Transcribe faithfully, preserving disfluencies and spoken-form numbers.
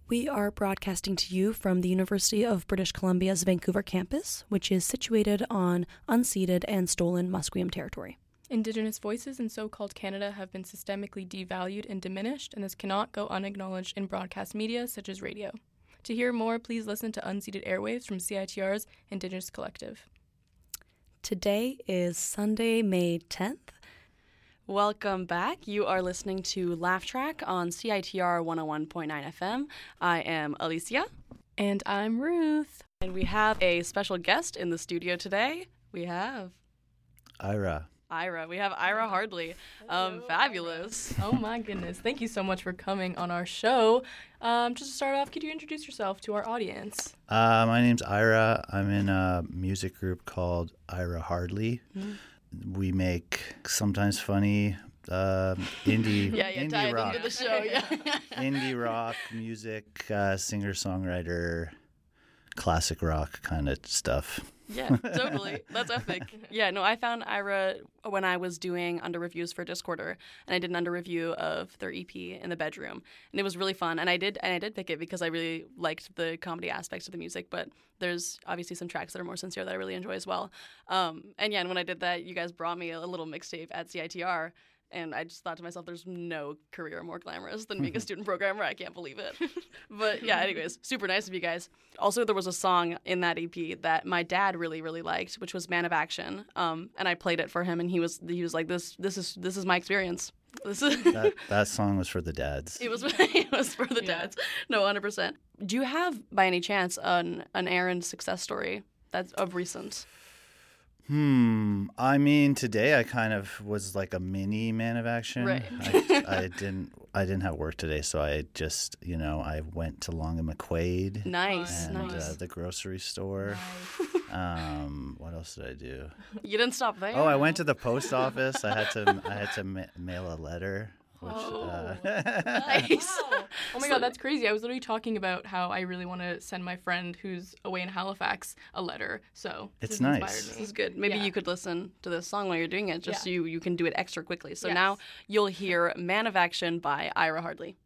We are broadcasting to you from the University of British Columbia's Vancouver campus, which is situated on unceded and stolen Musqueam territory. Indigenous voices in so-called Canada have been systemically devalued and diminished, and this cannot go unacknowledged in broadcast media such as radio. To hear more, please listen to Unceded Airwaves from C I T R's Indigenous Collective. Today is Sunday, May tenth. Welcome back. You are listening to Laugh Track on C I T R one oh one point nine F M. I am Alicia. And I'm Ruth. And we have a special guest in the studio today. We have... Ira. Ira. We have Ira Hardley. Um, Hello, fabulous. Ira. Oh my goodness. Thank you so much for coming on our show. Um, just to start off, could you introduce yourself to our audience? Uh, my name's Ira. I'm in a music group called Ira Hardley. Mm-hmm. We make sometimes funny uh, indie yeah, yeah, indie rock. Into the show, yeah. indie rock music, uh, singer-songwriter, classic rock kind of stuff. Yeah, totally. That's epic. Yeah, no, I found Ira when I was doing under reviews for Discorder, and I did an under review of their E P In the Bedroom, and it was really fun. And I did, and I did pick it because I really liked the comedy aspects of the music. But there's obviously some tracks that are more sincere that I really enjoy as well. Um, and yeah, and when I did that, you guys brought me a little mixtape at C I T R. And I just thought to myself, there's no career more glamorous than being a student programmer. I can't believe it. But yeah, anyways, super nice of you guys. Also, there was a song in that E P that my dad really, really liked, which was Man of Action. Um, and I played it for him, and he was he was like, "This this is this is my experience." This is that, that song was for the dads. It was it was for the yeah. dads. No, one hundred percent. Do you have, by any chance, an an Aaron success story that's of recent? Hmm. I mean, today I kind of was like a mini Man of Action. Right. I, I didn't. I didn't have work today, so I just, you know, I went to Long and McQuaid. Nice. And nice. uh, the grocery store. Nice. Um, what else did I do? You didn't stop there. Oh, I went to the post office. I had to. I had to ma- mail a letter. Which, Oh, uh, nice. Wow. Oh my god, that's crazy. I was literally talking about how I really want to send my friend who's away in Halifax a letter. So It's this nice. inspired This me. is good. Maybe Yeah. you could listen to this song while you're doing it, just Yeah. so you, you can do it extra quickly. So Yes. now you'll hear Man of Action by Ira Hardley.